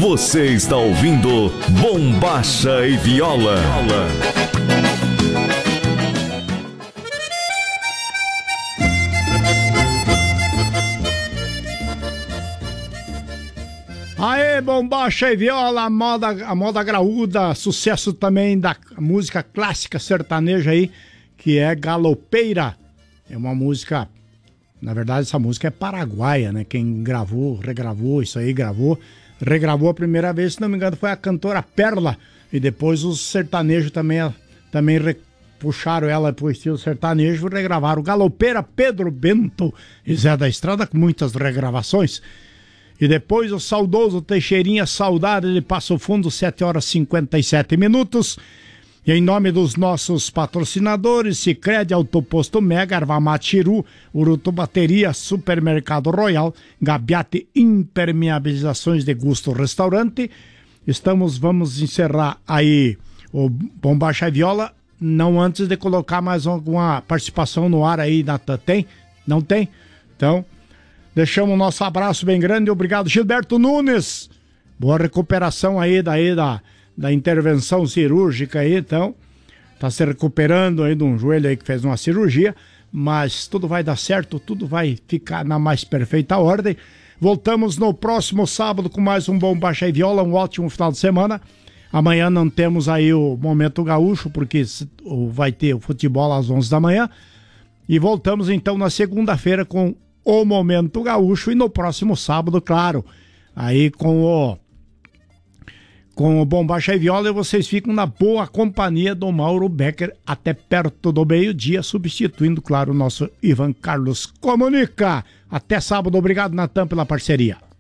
Você está ouvindo Bombacha e Viola. Aê, Bombacha e Viola, a moda graúda, sucesso também da música clássica sertaneja aí, que é Galopeira. É uma música, na verdade essa música é paraguaia, né? Quem gravou, regravou isso aí, regravou a primeira vez, se não me engano, foi a cantora Perla. E depois os sertanejos também puxaram ela pro estilo sertanejo e regravaram Galopeira, Pedro Bento e Zé da Estrada, com muitas regravações. E depois o saudoso Teixeirinha, Saudade de Passo Fundo, 7h57. E em nome dos nossos patrocinadores, Sicredi, Autoposto Mega, Arvamatiru, Urutu Bateria, Supermercado Royal, Gabiate Impermeabilizações de Gusto Restaurante. Vamos encerrar aí o Bombacha e Viola, não antes de colocar mais alguma participação no ar aí, Natan. Tem? Não tem? Então, deixamos o nosso abraço bem grande. Obrigado, Gilberto Nunes. Boa recuperação aí da intervenção cirúrgica aí, então. Tá se recuperando aí de um joelho aí que fez uma cirurgia, mas tudo vai dar certo, tudo vai ficar na mais perfeita ordem. Voltamos no próximo sábado com mais um Bombacha e Viola, um ótimo final de semana. Amanhã não temos aí o Momento Gaúcho, porque vai ter o futebol às 11 da manhã. E voltamos então na segunda-feira com o Momento Gaúcho e no próximo sábado, claro, aí com o Bombacha e Viola, e vocês ficam na boa companhia do Mauro Becker até perto do meio-dia, substituindo, claro, o nosso Ivan Carlos Comunica. Até sábado, obrigado, Natan, pela parceria.